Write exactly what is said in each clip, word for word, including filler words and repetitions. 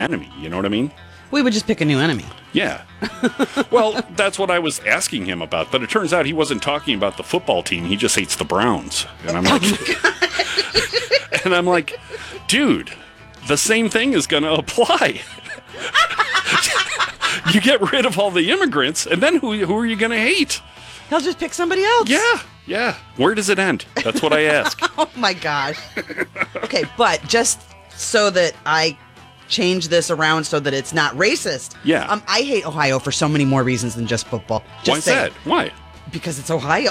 enemy. You know what I mean? We would just pick a new enemy. Yeah. Well, that's what I was asking him about. But it turns out he wasn't talking about the football team. He just hates the Browns. And I'm like, and I'm like, dude, the same thing is going to apply. You get rid of all the immigrants, and then who who are you going to hate? He'll just pick somebody else. Yeah, yeah. Where does it end? That's what I ask. Oh, my gosh. Okay, but just so that I change this around so that it's not racist. Yeah. Um, I hate Ohio for so many more reasons than just football. Just Why is saying. that? Why? Because it's Ohio.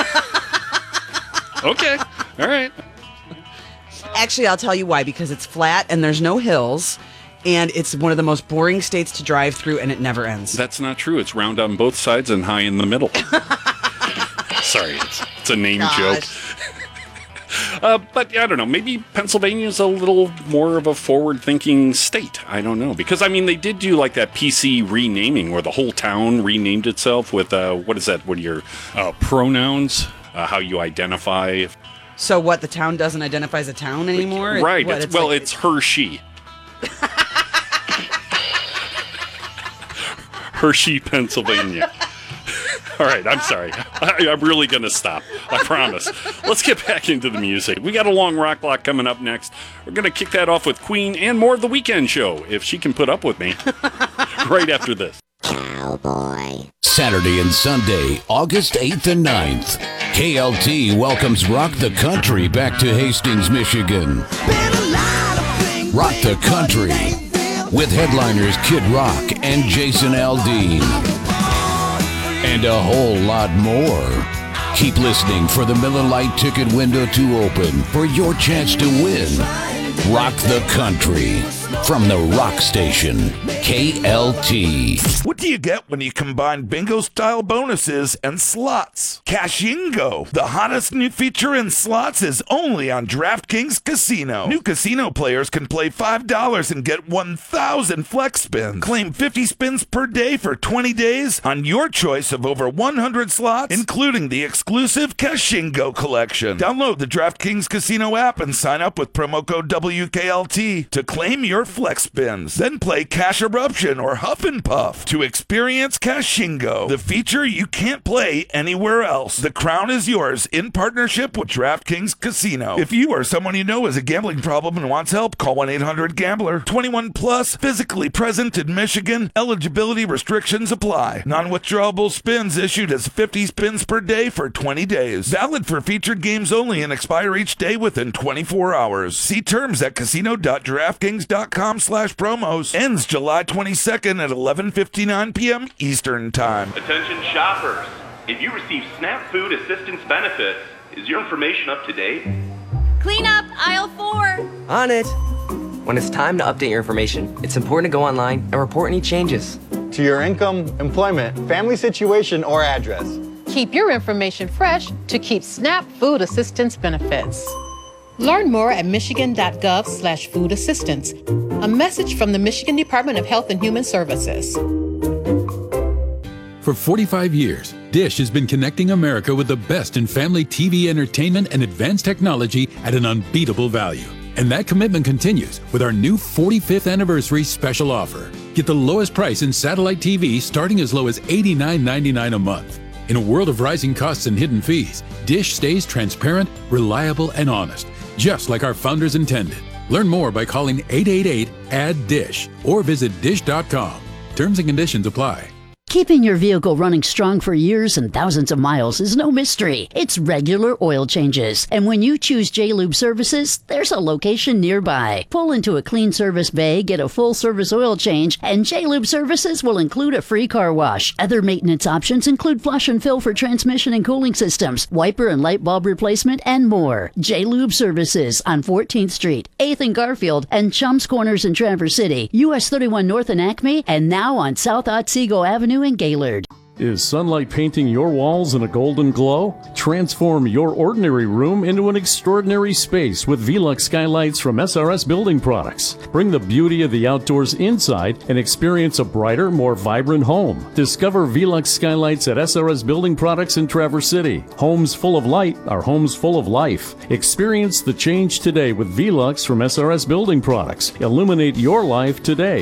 Okay. All right. Actually, I'll tell you why. Because it's flat and there's no hills. And it's one of the most boring states to drive through, and it never ends. That's not true. It's round on both sides and high in the middle. Sorry, it's, it's a name Gosh. joke. Uh, but I don't know. Maybe Pennsylvania's a little more of a forward-thinking state. I don't know. Because, I mean, they did do like that P C renaming where the whole town renamed itself with, uh, what is that? What are your uh, pronouns? Uh, how you identify. So what, the town doesn't identify as a town anymore? Right. What, It's, it's well, like, it's her, she. Hershey, Pennsylvania. All right, I'm sorry. I, I'm really going to stop. I promise. Let's get back into the music. We got a long rock block coming up next. We're going to kick that off with Queen and more of the Weekend Show, if she can put up with me, right after this. Cowboy. Saturday and Sunday, August eighth and ninth. K L T welcomes Rock the Country back to Hastings, Michigan. Rock the Country with headliners Kid Rock and Jason Aldean. And a whole lot more. Keep listening for the Miller Lite ticket window to open for your chance to win. Rock the Country from the Rock Station, K L T. What do you get when you combine bingo-style bonuses and slots? Cashingo, the hottest new feature in slots, is only on DraftKings Casino. New casino players can play five dollars and get one thousand flex spins. Claim fifty spins per day for twenty days on your choice of over one hundred slots, including the exclusive Cashingo collection. Download the DraftKings Casino app and sign up with promo code W K L T to claim your flex spins. Then play Cash Eruption or Huff and Puff to experience Cashingo, the feature you can't play anywhere else. The crown is yours in partnership with DraftKings Casino. If you or someone you know has a gambling problem and wants help, call one eight hundred gambler. twenty-one plus, physically present in Michigan. Eligibility restrictions apply. Non-withdrawable spins issued as fifty spins per day for twenty days. Valid for featured games only and expire each day within twenty-four hours. See terms at casino dot draftkings dot com slash promos. Ends July twenty-second at eleven fifty-nine p.m. Eastern Time. Attention shoppers. If you receive SNAP Food Assistance benefits, is your information up to date? Clean up aisle four. On it. When it's time to update your information, it's important to go online and report any changes. To your income, employment, family situation, or address. Keep your information fresh to keep SNAP Food Assistance benefits. Learn more at michigan.gov slash food assistance. A message from the Michigan Department of Health and Human Services. For forty-five years, Dish has been connecting America with the best in family T V entertainment and advanced technology at an unbeatable value. And that commitment continues with our new forty-fifth anniversary special offer. Get the lowest price in satellite T V starting as low as eighty-nine ninety-nine a month. In a world of rising costs and hidden fees, Dish stays transparent, reliable, and honest, just like our founders intended. Learn more by calling eight eight eight, A D D I S H or visit dish dot com. Terms and conditions apply. Keeping your vehicle running strong for years and thousands of miles is no mystery. It's regular oil changes. And when you choose J-Lube Services, there's a location nearby. Pull into a clean service bay, get a full service oil change, and J-Lube Services will include a free car wash. Other maintenance options include flush and fill for transmission and cooling systems, wiper and light bulb replacement, and more. J-Lube Services on fourteenth Street, eighth and Garfield, and Chums Corners in Traverse City, U S thirty-one North in Acme, and now on South Otsego Avenue in Gaylord. Is sunlight painting your walls in a golden glow? Transform your ordinary room into an extraordinary space with Velux skylights from S R S Building Products. Bring the beauty of the outdoors inside and experience a brighter, more vibrant home. Discover Velux skylights at S R S Building Products in Traverse City. Homes full of light are homes full of life. Experience the change today with Velux from S R S Building Products. Illuminate your life today.